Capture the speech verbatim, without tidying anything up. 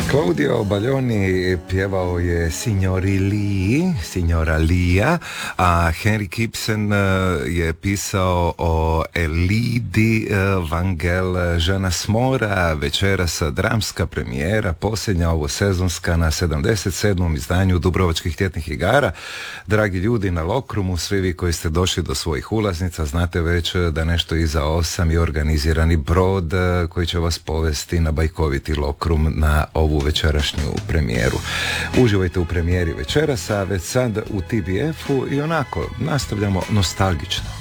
Claudio Baglioni pjevao je Signori Lee, Signora Lia, a Henrik Ibsen je pisao o Elidi Vangel, žena s mora, večeras dramska premijera, posljednja ovo sezonska na sedamdeset sedmom izdanju Dubrovačkih tjednih igara. Dragi ljudi na Lokrumu, svi vi koji ste došli do svojih ulaznica, znate već da nešto iza osam je organizirani brod koji će vas povesti na bajkoviti Lokrum na ovu večerašnju premijeru. Uživajte u premijeri večeras, a već sad u T B F-u i onako nastavljamo nostalgično.